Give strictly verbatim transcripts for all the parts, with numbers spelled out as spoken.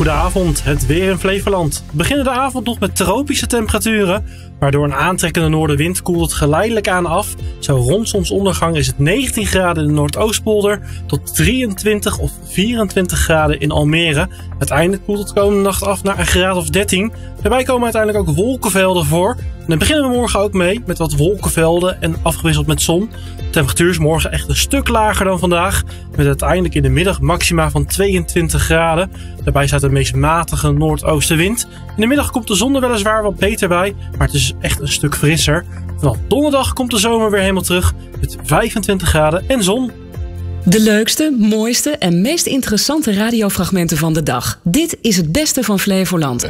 Goedenavond, het weer in Flevoland. We beginnen de avond nog met tropische temperaturen. Maar door een aantrekkende noordenwind koelt het geleidelijk aan af. Zo rond zonsondergang is het negentien graden in de Noordoostpolder tot drieëntwintig of vierentwintig graden in Almere. Uiteindelijk koelt het komende nacht af naar een graad of dertien. Daarbij komen uiteindelijk ook wolkenvelden voor. En dan beginnen we morgen ook mee met wat wolkenvelden en afgewisseld met zon. De temperatuur is morgen echt een stuk lager dan vandaag. Met uiteindelijk in de middag maxima van tweeëntwintig graden. Daarbij staat een meest matige noordoostenwind. In de middag komt de zon er weliswaar wat beter bij, maar het is echt een stuk frisser. Vanaf donderdag komt de zomer weer helemaal terug met vijfentwintig graden en zon. De leukste, mooiste en meest interessante radiofragmenten van de dag. Dit is het beste van Flevoland.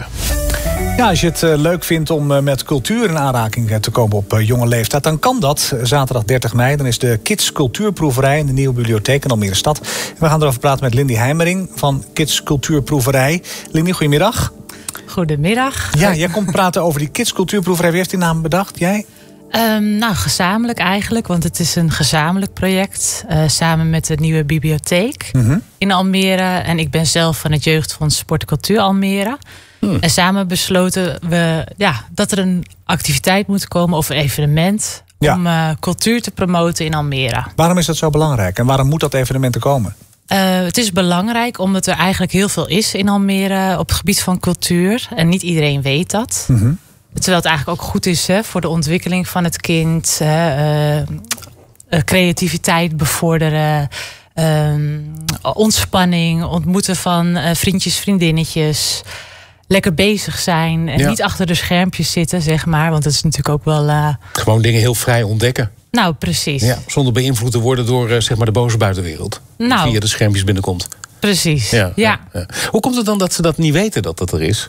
Ja, als je het uh, leuk vindt om uh, met cultuur in aanraking uh, te komen op uh, jonge leeftijd, dan kan dat. Zaterdag dertig mei, dan is de Kids Cultuurproeverij in de Nieuwe Bibliotheek in Almere Stad. En we gaan erover praten met Lindy Heimering van Kids Cultuurproeverij. Lindy, goedemiddag. Goedemiddag. Ja, jij komt praten over die Kids Cultuurproeverij. Wie heeft die naam bedacht? Jij? Um, nou, gezamenlijk eigenlijk, want het is een gezamenlijk project. Uh, samen met de Nieuwe Bibliotheek mm-hmm. in Almere. En ik ben zelf van het Jeugdfonds Sport en Cultuur Almere. Hmm. En samen besloten we ja, dat er een activiteit moet komen of een evenement ja. om uh, cultuur te promoten in Almere. Waarom is dat zo belangrijk en waarom moet dat evenement er komen? Uh, het is belangrijk omdat er eigenlijk heel veel is in Almere op het gebied van cultuur. En niet iedereen weet dat. Mm-hmm. Terwijl het eigenlijk ook goed is hè, voor de ontwikkeling van het kind. Hè, uh, uh, creativiteit bevorderen. Uh, ontspanning, ontmoeten van uh, vriendjes, vriendinnetjes. Lekker bezig zijn en ja. niet achter de schermpjes zitten, zeg maar. Want dat is natuurlijk ook wel... Uh... Gewoon dingen heel vrij ontdekken. Nou, precies. Ja, zonder beïnvloed te worden door uh, zeg maar de boze buitenwereld. Nou, die via de schermpjes binnenkomt. Precies, ja, ja. ja, ja. Hoe komt het dan dat ze dat niet weten dat dat er is?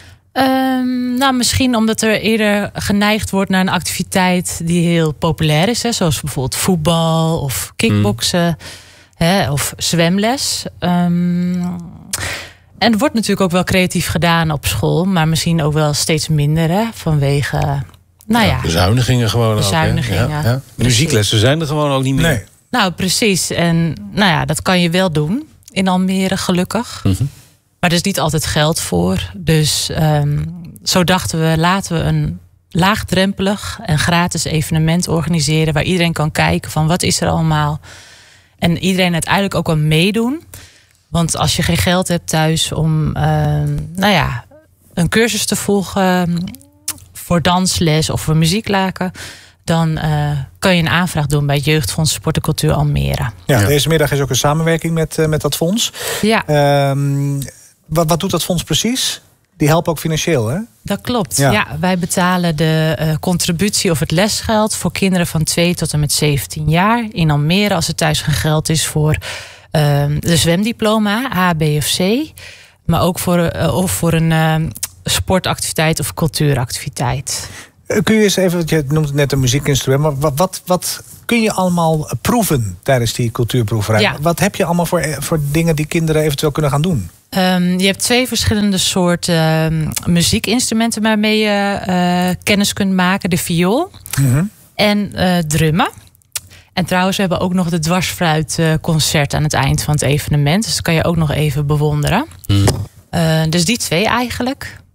Um, nou, misschien omdat er eerder geneigd wordt naar een activiteit die heel populair is. Hè, zoals bijvoorbeeld voetbal of kickboksen mm. hè, of zwemles. Um, En er wordt natuurlijk ook wel creatief gedaan op school, maar misschien ook wel steeds minder, hè, vanwege, nou ja, ja bezuinigingen gewoon. Bezuinigingen. Ook, hè? Ja, ja. Muzieklessen zijn er gewoon ook niet meer. Nee. Nou, precies. En nou ja, dat kan je wel doen in Almere, gelukkig. Mm-hmm. Maar er is niet altijd geld voor. Dus um, zo dachten we, laten we een laagdrempelig en gratis evenement organiseren waar iedereen kan kijken van wat is er allemaal. En iedereen uiteindelijk ook kan meedoen. Want als je geen geld hebt thuis om uh, nou ja, een cursus te volgen voor dansles of voor muzieklaken, dan uh, kan je een aanvraag doen bij het Jeugdfonds Sport en Cultuur Almere. Ja, ja. Deze middag is ook een samenwerking met, uh, met dat fonds. Ja. Um, wat, wat doet dat fonds precies? Die helpen ook financieel, hè? Dat klopt. Ja, ja wij betalen de uh, contributie of het lesgeld voor kinderen van twee tot en met zeventien jaar in Almere als er thuis geen geld is voor Uh, de zwemdiploma, A, B of C. Maar ook voor, uh, of voor een uh, sportactiviteit of cultuuractiviteit. Kun je eens even, je noemt het net een muziekinstrument, maar wat, wat, wat kun je allemaal proeven tijdens die cultuurproeverij? Ja. Wat heb je allemaal voor, voor dingen die kinderen eventueel kunnen gaan doen? Um, je hebt twee verschillende soorten uh, muziekinstrumenten waarmee je uh, kennis kunt maken. De viool mm-hmm. en uh, drummen. En trouwens, we hebben ook nog de dwarsfluitconcert aan het eind van het evenement. Dus dat kan je ook nog even bewonderen. Mm. Uh, dus die twee eigenlijk.